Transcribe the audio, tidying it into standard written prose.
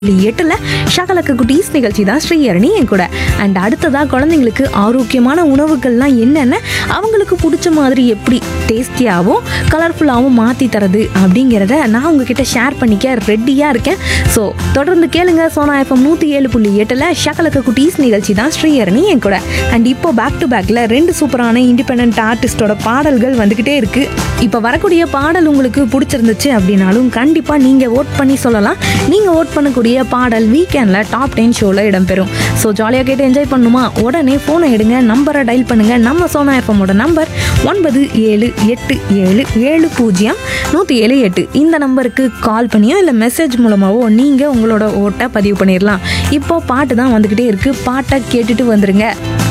எட்டுல ஷகலக்க குட்டீஸ் நிகழ்ச்சி தான் ஸ்ரீஹரணி என் கூட. அண்ட் அடுத்ததாக குழந்தைங்களுக்கு ஆரோக்கியமான உணவுகள்லாம் என்னென்ன, அவங்களுக்கு பிடிச்ச மாதிரி எப்படி டேஸ்டியாகவும் கலர்ஃபுல்லாகவும் மாற்றி தரது அப்படிங்கிறத நான் உங்ககிட்ட ஷேர் பண்ணிக்க ரெடியாக இருக்கேன். ஸோ தொடர்ந்து கேளுங்க. சோனா எஃப்எம் 107.8 ஷகலக்க குட்டீஸ் நிகழ்ச்சி தான் ஸ்ரீஹரணி என் கூட. அண்ட் இப்போ பேக் டு பேக்கில் 2 சூப்பரான இண்டிபெண்ட் ஆர்டிஸ்டோட பாடல்கள் வந்துக்கிட்டே இருக்கு. இப்போ வரக்கூடிய பாடல் உங்களுக்கு பிடிச்சிருந்துச்சு அப்படின்னாலும் கண்டிப்பாக நீங்கள் ஓட் பண்ணி சொல்லலாம். நீங்கள் ஓட் பண்ணக்கூடிய பாடல் வீக்கெண்டில் டாப் 10 ஷோவில் இடம்பெறும். ஸோ ஜாலியாக கேட்டு என்ஜாய் பண்ணுமா? உடனே ஃபோனை எடுங்க, நம்பரை டயல் பண்ணுங்க. நம்ம சோனா எஃப்எம்மோட நம்பர் 9787700178. இந்த நம்பருக்கு கால் பண்ணியோ இல்லை மெசேஜ் மூலமாகவோ நீங்கள் உங்களோட ஓட்டை பதிவு பண்ணிடலாம். இப்போ பாட்டு தான் வந்துக்கிட்டே இருக்குது. பாட்டை கேட்டுட்டு வந்துருங்க.